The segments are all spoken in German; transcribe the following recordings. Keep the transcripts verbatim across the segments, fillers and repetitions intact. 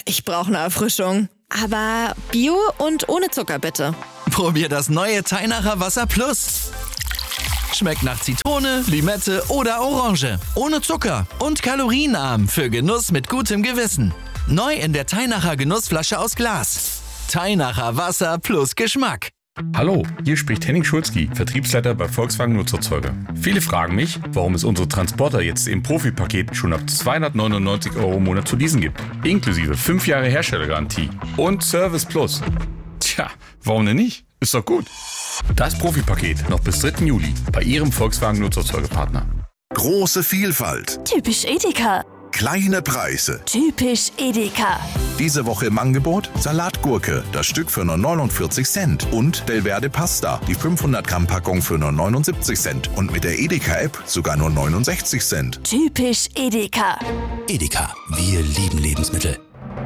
ich brauche eine Erfrischung. Aber Bio und ohne Zucker bitte. Probier das neue Teinacher Wasser Plus. Schmeckt nach Zitrone, Limette oder Orange. Ohne Zucker und kalorienarm für Genuss mit gutem Gewissen. Neu in der Teinacher Genussflasche aus Glas. Teinacher Wasser plus Geschmack. Hallo, hier spricht Henning Schulzki, Vertriebsleiter bei Volkswagen Nutzerzeuger. Viele fragen mich, warum es unsere Transporter jetzt im Profipaket schon ab zweihundertneunundneunzig Euro im Monat zu leasen gibt. Inklusive fünf Jahre Herstellergarantie und Service Plus. Tja, warum denn nicht? Ist doch gut. Das Profipaket noch bis dritten Juli bei Ihrem Volkswagen Nutzerzeugerpartner. Große Vielfalt. Typisch Edeka. Kleine Preise. Typisch Edeka. Diese Woche im Angebot Salatgurke, das Stück für nur neunundvierzig Cent. Und Delverde Pasta, die fünfhundert Gramm Packung für nur neunundsiebzig Cent. Und mit der Edeka-App sogar nur neunundsechzig Cent. Typisch Edeka. Edeka, wir lieben Lebensmittel.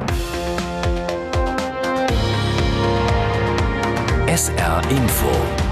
S R Info.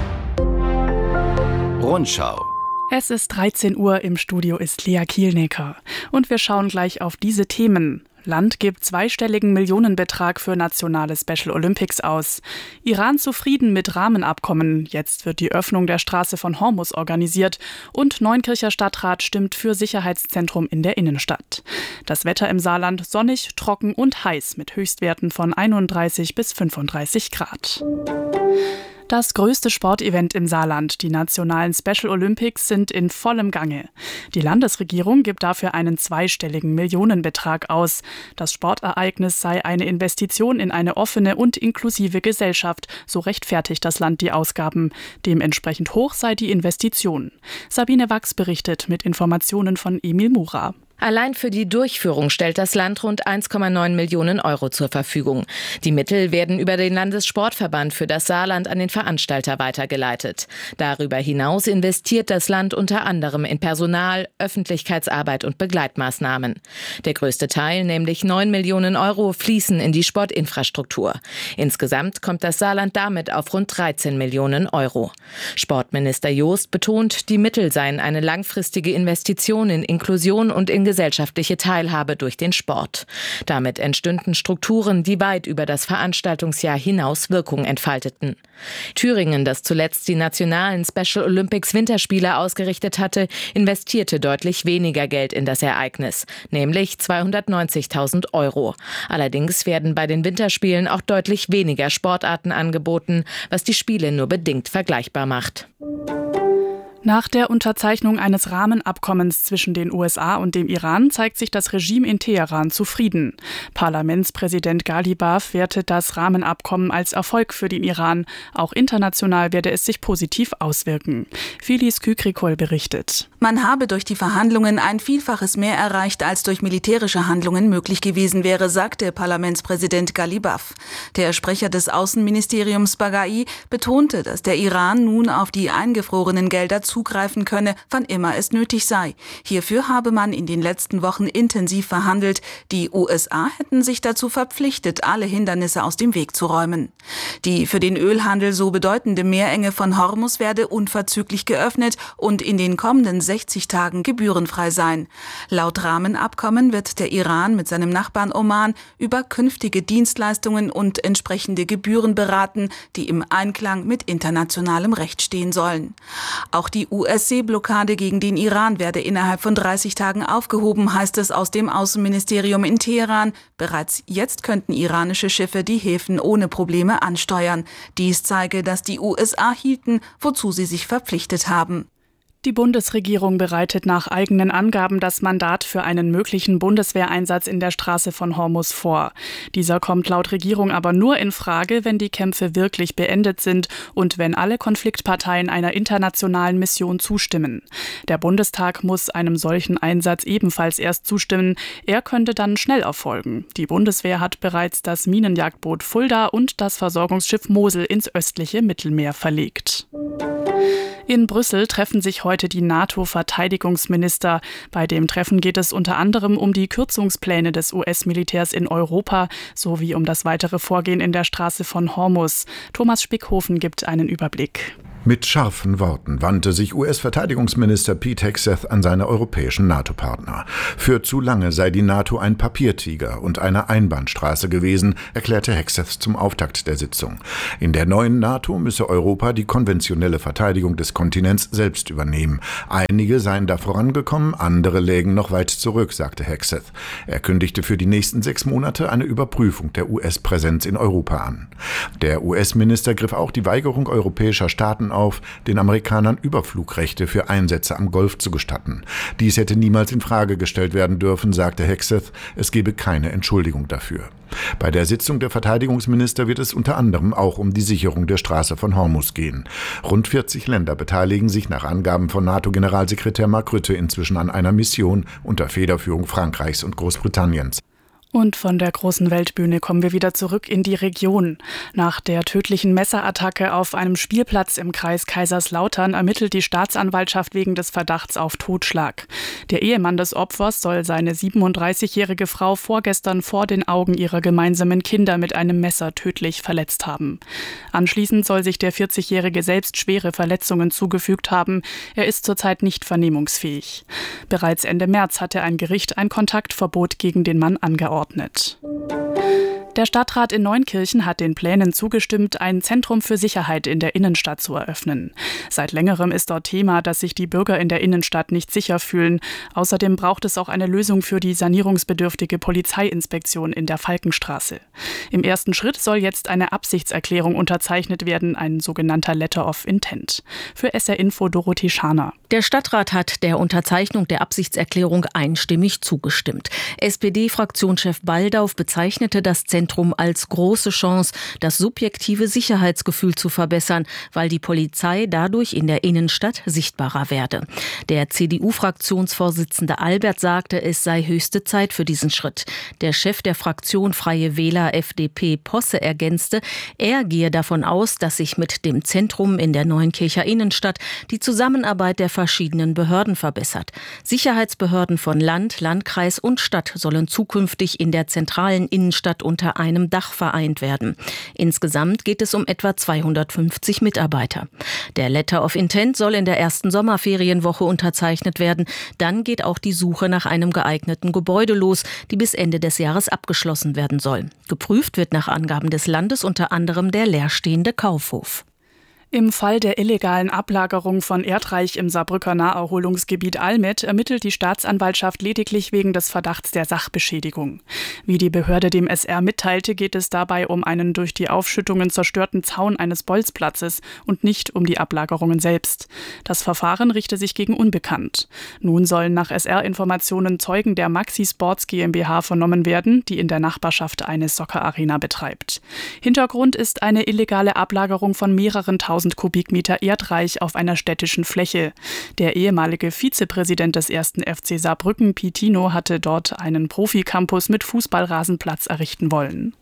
Rundschau. Es ist dreizehn Uhr, im Studio ist Lea Kielnecker. Und wir schauen gleich auf diese Themen. Land gibt zweistelligen Millionenbetrag für nationale Special Olympics aus. Iran zufrieden mit Rahmenabkommen. Jetzt wird die Öffnung der Straße von Hormuz organisiert. Und Neunkircher Stadtrat stimmt für Sicherheitszentrum in der Innenstadt. Das Wetter im Saarland sonnig, trocken und heiß mit Höchstwerten von einunddreißig bis fünfunddreißig Grad. Das größte Sportevent im Saarland, die nationalen Special Olympics, sind in vollem Gange. Die Landesregierung gibt dafür einen zweistelligen Millionenbetrag aus. Das Sportereignis sei eine Investition in eine offene und inklusive Gesellschaft, so rechtfertigt das Land die Ausgaben. Dementsprechend hoch sei die Investition. Sabine Wachs berichtet mit Informationen von Emil Mura. Allein für die Durchführung stellt das Land rund eins Komma neun Millionen Euro zur Verfügung. Die Mittel werden über den Landessportverband für das Saarland an den Veranstalter weitergeleitet. Darüber hinaus investiert das Land unter anderem in Personal, Öffentlichkeitsarbeit und Begleitmaßnahmen. Der größte Teil, nämlich neun Millionen Euro, fließen in die Sportinfrastruktur. Insgesamt kommt das Saarland damit auf rund dreizehn Millionen Euro. Sportminister Joost betont, die Mittel seien eine langfristige Investition in Inklusion und in gesellschaftliche Teilhabe durch den Sport. Damit entstünden Strukturen, die weit über das Veranstaltungsjahr hinaus Wirkung entfalteten. Thüringen, das zuletzt die nationalen Special Olympics Winterspiele ausgerichtet hatte, investierte deutlich weniger Geld in das Ereignis, nämlich zweihundertneunzigtausend Euro. Allerdings werden bei den Winterspielen auch deutlich weniger Sportarten angeboten, was die Spiele nur bedingt vergleichbar macht. Nach der Unterzeichnung eines Rahmenabkommens zwischen den U S A und dem Iran zeigt sich das Regime in Teheran zufrieden. Parlamentspräsident Ghalibaf wertet das Rahmenabkommen als Erfolg für den Iran. Auch international werde es sich positiv auswirken. Filiz Kükrikol berichtet. Man habe durch die Verhandlungen ein Vielfaches mehr erreicht, als durch militärische Handlungen möglich gewesen wäre, sagte Parlamentspräsident Ghalibaf. Der Sprecher des Außenministeriums Baghai betonte, dass der Iran nun auf die eingefrorenen Gelder zugreifen könne, wann immer es nötig sei. Hierfür habe man in den letzten Wochen intensiv verhandelt. Die U S A hätten sich dazu verpflichtet, alle Hindernisse aus dem Weg zu räumen. Die für den Ölhandel so bedeutende Meerenge von Hormuz werde unverzüglich geöffnet und in den kommenden sechzig Tagen gebührenfrei sein. Laut Rahmenabkommen wird der Iran mit seinem Nachbarn Oman über künftige Dienstleistungen und entsprechende Gebühren beraten, die im Einklang mit internationalem Recht stehen sollen. Auch die U S-Seeblockade gegen den Iran werde innerhalb von dreißig Tagen aufgehoben, heißt es aus dem Außenministerium in Teheran. Bereits jetzt könnten iranische Schiffe die Häfen ohne Probleme ansteuern. Dies zeige, dass die U S A hielten, wozu sie sich verpflichtet haben. Die Bundesregierung bereitet nach eigenen Angaben das Mandat für einen möglichen Bundeswehreinsatz in der Straße von Hormuz vor. Dieser kommt laut Regierung aber nur in Frage, wenn die Kämpfe wirklich beendet sind und wenn alle Konfliktparteien einer internationalen Mission zustimmen. Der Bundestag muss einem solchen Einsatz ebenfalls erst zustimmen. Er könnte dann schnell erfolgen. Die Bundeswehr hat bereits das Minenjagdboot Fulda und das Versorgungsschiff Mosel ins östliche Mittelmeer verlegt. In Brüssel treffen sich heute die NATO-Verteidigungsminister. Bei dem Treffen geht es unter anderem um die Kürzungspläne des U S-Militärs in Europa sowie um das weitere Vorgehen in der Straße von Hormuz. Thomas Spickhofen gibt einen Überblick. Mit scharfen Worten wandte sich U S-Verteidigungsminister Pete Hegseth an seine europäischen NATO-Partner. Für zu lange sei die NATO ein Papiertiger und eine Einbahnstraße gewesen, erklärte Hegseth zum Auftakt der Sitzung. In der neuen NATO müsse Europa die konventionelle Verteidigung des Kontinents selbst übernehmen. Einige seien da vorangekommen, andere lägen noch weit zurück, sagte Hegseth. Er kündigte für die nächsten sechs Monate eine Überprüfung der U S-Präsenz in Europa an. Der U S-Minister griff auch die Weigerung europäischer Staaten auf, den Amerikanern Überflugrechte für Einsätze am Golf zu gestatten. Dies hätte niemals in Frage gestellt werden dürfen, sagte Hegseth. Es gebe keine Entschuldigung dafür. Bei der Sitzung der Verteidigungsminister wird es unter anderem auch um die Sicherung der Straße von Hormuz gehen. Rund vierzig Länder beteiligen sich nach Angaben von NATO-Generalsekretär Mark Rutte inzwischen an einer Mission unter Federführung Frankreichs und Großbritanniens. Und von der großen Weltbühne kommen wir wieder zurück in die Region. Nach der tödlichen Messerattacke auf einem Spielplatz im Kreis Kaiserslautern ermittelt die Staatsanwaltschaft wegen des Verdachts auf Totschlag. Der Ehemann des Opfers soll seine siebenunddreißigjährige Frau vorgestern vor den Augen ihrer gemeinsamen Kinder mit einem Messer tödlich verletzt haben. Anschließend soll sich der vierzigjährige selbst schwere Verletzungen zugefügt haben. Er ist zurzeit nicht vernehmungsfähig. Bereits Ende März hatte ein Gericht ein Kontaktverbot gegen den Mann angeordnet. Der Stadtrat in Neunkirchen hat den Plänen zugestimmt, ein Zentrum für Sicherheit in der Innenstadt zu eröffnen. Seit längerem ist dort Thema, dass sich die Bürger in der Innenstadt nicht sicher fühlen. Außerdem braucht es auch eine Lösung für die sanierungsbedürftige Polizeiinspektion in der Falkenstraße. Im ersten Schritt soll jetzt eine Absichtserklärung unterzeichnet werden, ein sogenannter Letter of Intent. Für S R Info Dorothee Scharner. Der Stadtrat hat der Unterzeichnung der Absichtserklärung einstimmig zugestimmt. S P D-Fraktionschef Baldauf bezeichnete das Zentrum als große Chance, das subjektive Sicherheitsgefühl zu verbessern, weil die Polizei dadurch in der Innenstadt sichtbarer werde. Der C D U-Fraktionsvorsitzende Albert sagte, es sei höchste Zeit für diesen Schritt. Der Chef der Fraktion Freie Wähler F D P Posse ergänzte, er gehe davon aus, dass sich mit dem Zentrum in der Neunkircher Innenstadt die Zusammenarbeit der verschiedenen Behörden verbessert. Sicherheitsbehörden von Land, Landkreis und Stadt sollen zukünftig in der zentralen Innenstadt unter einem Dach vereint werden. Insgesamt geht es um etwa zweihundertfünfzig Mitarbeiter. Der Letter of Intent soll in der ersten Sommerferienwoche unterzeichnet werden. Dann geht auch die Suche nach einem geeigneten Gebäude los, die bis Ende des Jahres abgeschlossen werden soll. Geprüft wird nach Angaben des Landes unter anderem der leerstehende Kaufhof. Im Fall der illegalen Ablagerung von Erdreich im Saarbrücker Naherholungsgebiet Almet ermittelt die Staatsanwaltschaft lediglich wegen des Verdachts der Sachbeschädigung. Wie die Behörde dem S R mitteilte, geht es dabei um einen durch die Aufschüttungen zerstörten Zaun eines Bolzplatzes und nicht um die Ablagerungen selbst. Das Verfahren richte sich gegen Unbekannt. Nun sollen nach S R-Informationen Zeugen der Maxi Sports GmbH vernommen werden, die in der Nachbarschaft eine Soccer-Arena betreibt. Hintergrund ist eine illegale Ablagerung von mehreren tausend Kubikmeter Erdreich auf einer städtischen Fläche. Der ehemalige Vizepräsident des ersten F C Saarbrücken, Pitino, hatte dort einen Profi-Campus mit Fußballrasenplatz errichten wollen.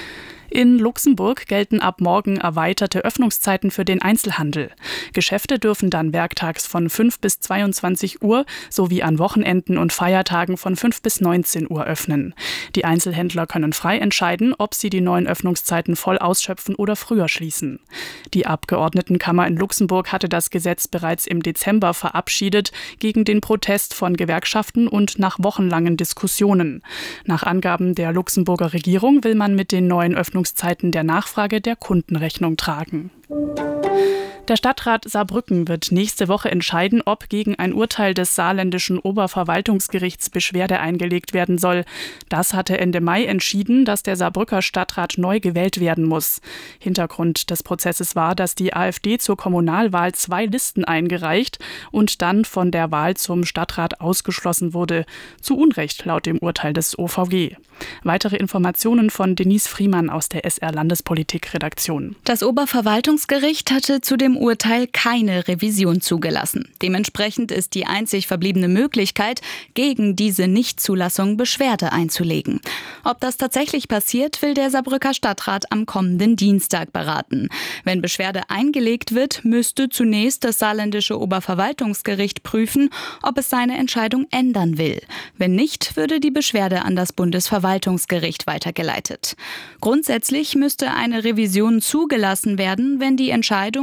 In Luxemburg gelten ab morgen erweiterte Öffnungszeiten für den Einzelhandel. Geschäfte dürfen dann werktags von fünf bis zweiundzwanzig Uhr sowie an Wochenenden und Feiertagen von fünf bis neunzehn Uhr öffnen. Die Einzelhändler können frei entscheiden, ob sie die neuen Öffnungszeiten voll ausschöpfen oder früher schließen. Die Abgeordnetenkammer in Luxemburg hatte das Gesetz bereits im Dezember verabschiedet, gegen den Protest von Gewerkschaften und nach wochenlangen Diskussionen. Nach Angaben der Luxemburger Regierung will man mit den neuen Öffnungszeiten der Nachfrage der Kunden Rechnung tragen. Der Stadtrat Saarbrücken wird nächste Woche entscheiden, ob gegen ein Urteil des saarländischen Oberverwaltungsgerichts Beschwerde eingelegt werden soll. Das hatte Ende Mai entschieden, dass der Saarbrücker Stadtrat neu gewählt werden muss. Hintergrund des Prozesses war, dass die AfD zur Kommunalwahl zwei Listen eingereicht und dann von der Wahl zum Stadtrat ausgeschlossen wurde. Zu Unrecht laut dem Urteil des O V G. Weitere Informationen von Denise Friemann aus der S R-Landespolitik-Redaktion. Das Oberverwaltungsgericht hatte zu dem Urteil keine Revision zugelassen. Dementsprechend ist die einzig verbliebene Möglichkeit, gegen diese Nichtzulassung Beschwerde einzulegen. Ob das tatsächlich passiert, will der Saarbrücker Stadtrat am kommenden Dienstag beraten. Wenn Beschwerde eingelegt wird, müsste zunächst das saarländische Oberverwaltungsgericht prüfen, ob es seine Entscheidung ändern will. Wenn nicht, würde die Beschwerde an das Bundesverwaltungsgericht weitergeleitet. Grundsätzlich müsste eine Revision zugelassen werden, wenn die Entscheidung zum Beispiel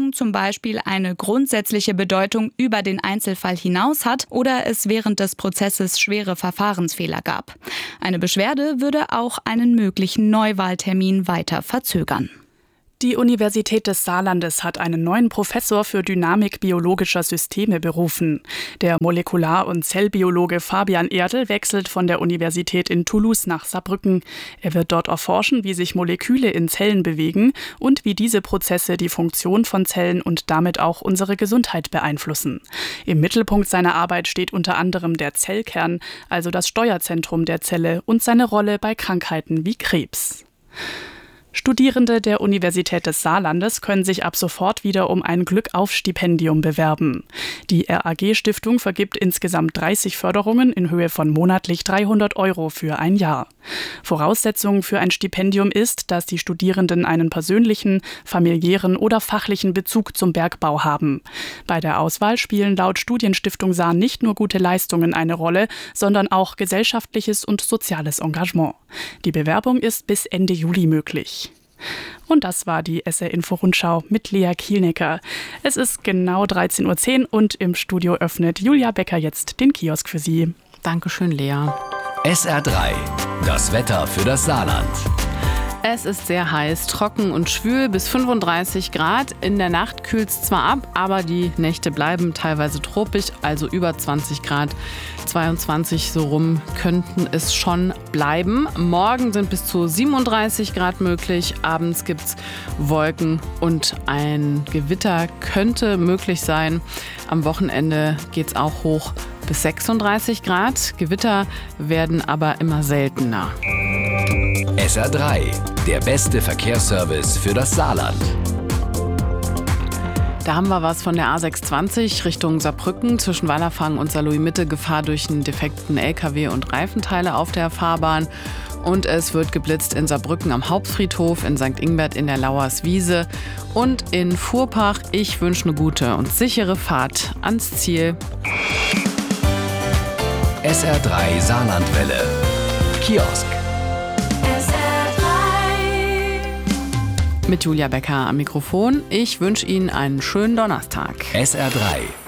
Beispiel eine grundsätzliche Bedeutung über den Einzelfall hinaus hat oder es während des Prozesses schwere Verfahrensfehler gab. Eine Beschwerde würde auch einen möglichen Neuwahltermin weiter verzögern. Die Universität des Saarlandes hat einen neuen Professor für Dynamik biologischer Systeme berufen. Der Molekular- und Zellbiologe Fabian Erdl wechselt von der Universität in Toulouse nach Saarbrücken. Er wird dort erforschen, wie sich Moleküle in Zellen bewegen und wie diese Prozesse die Funktion von Zellen und damit auch unsere Gesundheit beeinflussen. Im Mittelpunkt seiner Arbeit steht unter anderem der Zellkern, also das Steuerzentrum der Zelle und seine Rolle bei Krankheiten wie Krebs. Studierende der Universität des Saarlandes können sich ab sofort wieder um ein Glückauf-Stipendium bewerben. Die R A G-Stiftung vergibt insgesamt dreißig Förderungen in Höhe von monatlich dreihundert Euro für ein Jahr. Voraussetzung für ein Stipendium ist, dass die Studierenden einen persönlichen, familiären oder fachlichen Bezug zum Bergbau haben. Bei der Auswahl spielen laut Studienstiftung Saar nicht nur gute Leistungen eine Rolle, sondern auch gesellschaftliches und soziales Engagement. Die Bewerbung ist bis Ende Juli möglich. Und das war die S R-Info-Rundschau mit Lea Kielnecker. Es ist genau dreizehn Uhr zehn und im Studio öffnet Julia Becker jetzt den Kiosk für Sie. Dankeschön, Lea. S R drei, das Wetter für das Saarland. Es ist sehr heiß, trocken und schwül bis fünfunddreißig Grad. In der Nacht kühlt es zwar ab, aber die Nächte bleiben teilweise tropisch, also über zwanzig Grad. zweiundzwanzig so rum könnten es schon bleiben. Morgen sind bis zu siebenunddreißig Grad möglich. Abends gibt es Wolken und ein Gewitter könnte möglich sein. Am Wochenende geht es auch hoch bis sechsunddreißig Grad. Gewitter werden aber immer seltener. S R drei, der beste Verkehrsservice für das Saarland. Da haben wir was von der A sechshundertzwanzig Richtung Saarbrücken zwischen Wallerfang und Saarlouis-Mitte. Gefahr durch einen defekten L K W und Reifenteile auf der Fahrbahn. Und es wird geblitzt in Saarbrücken am Hauptfriedhof, in Sankt Ingbert in der Lauerswiese und in Furpach. Ich wünsche eine gute und sichere Fahrt ans Ziel. S R drei Saarlandwelle. Kiosk. Mit Julia Becker am Mikrofon. Ich wünsche Ihnen einen schönen Donnerstag. S R drei.